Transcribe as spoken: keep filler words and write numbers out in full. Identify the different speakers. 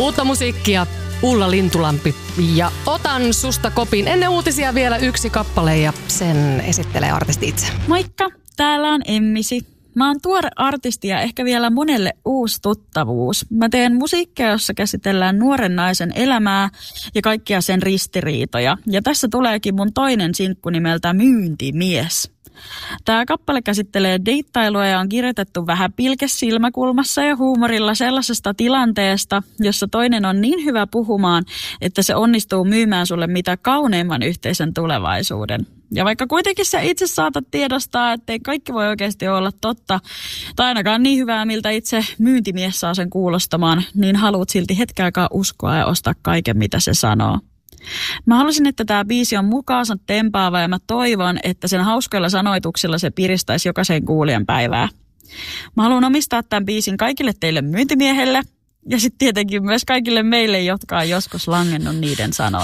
Speaker 1: Uutta musiikkia, Ulla Lintulampi. Ja otan susta kopin. Ennen uutisia vielä yksi kappale ja sen esittelee artisti itse.
Speaker 2: Moikka, täällä on Emmisi. Mä oon tuore artisti ja ehkä vielä monelle uusi tuttavuus. Mä teen musiikkia, jossa käsitellään nuoren naisen elämää ja kaikkia sen ristiriitoja. Ja tässä tuleekin mun toinen sinkku nimeltä Myyntimies. Tämä kappale käsittelee deittailua ja on kirjoitettu vähän pilkesilmäkulmassa ja huumorilla sellaisesta tilanteesta, jossa toinen on niin hyvä puhumaan, että se onnistuu myymään sulle mitä kauneimman yhteisen tulevaisuuden. Ja vaikka kuitenkin sä itse saatat tiedostaa, ettei kaikki voi oikeasti olla totta, tai ainakaan niin hyvää, miltä itse myyntimies saa sen kuulostamaan, niin haluat silti hetken aikaa uskoa ja ostaa kaiken, mitä se sanoo. Mä halusin, että tämä biisi on mukaansa tempaava ja mä toivon, että sen hauskoilla sanoituksilla se piristäisi jokaisen kuulijan päivää. Mä haluan omistaa tämän biisin kaikille teille myyntimiehelle ja sitten tietenkin myös kaikille meille, jotka on joskus langennut niiden sanoin.